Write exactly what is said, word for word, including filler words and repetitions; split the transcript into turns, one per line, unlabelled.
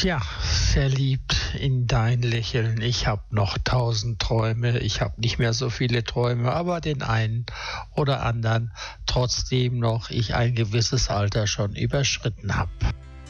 Tja, verliebt in dein Lächeln. Ich hab noch tausend Träume, ich hab nicht mehr so viele Träume, aber den einen oder anderen trotzdem noch ich ein gewisses Alter schon überschritten hab.